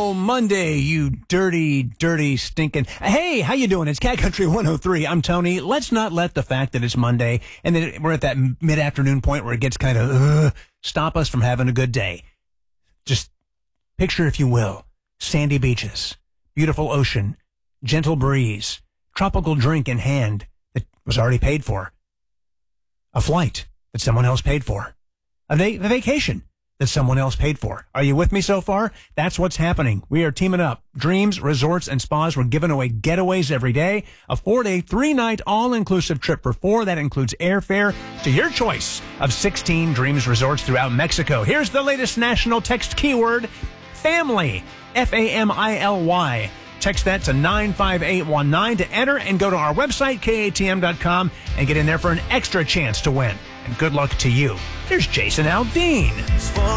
Oh, Monday, you dirty, stinking. Hey, how you doing? It's Cat Country 103. I'm Tony. Let's not let the fact that it's Monday and then we're at that mid-afternoon point where it gets kind of stop us from having a good day. Just picture, if you will, sandy beaches, beautiful ocean, gentle breeze, tropical drink in hand that was already paid for, a flight that someone else paid for, a vacation that someone else paid for. Are you with me so far? That's what's happening. We are teaming up. Dreams, resorts, and spas. We're giving away getaways every day. A 4-day, 3-night, all-inclusive trip for 4. That includes airfare to your choice of 16 Dreams resorts throughout Mexico. Here's the latest national text keyword, family. F-A-M-I-L-Y. Text that to 95819 to enter and go to our website, katm.com, and get in there for an extra chance to win. And good luck to you. Here's Jason Aldean.